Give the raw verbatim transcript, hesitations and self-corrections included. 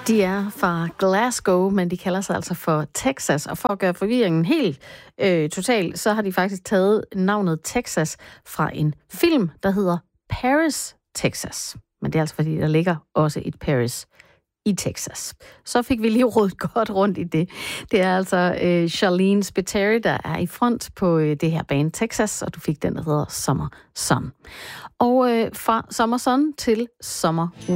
De er fra Glasgow, men de kalder sig altså for Texas. Og for at gøre forvirringen helt øh, total, så har de faktisk taget navnet Texas fra en film, der hedder Paris, Texas. Men det er altså fordi, der ligger også et Paris i Texas. Så fik vi lige rodet godt rundt i det. Det er altså øh, Charlene Spiteri, der er i front på øh, det her band Texas, og du fik den, der hedder Summer Sun. Og øh, fra Summer Sun til Summer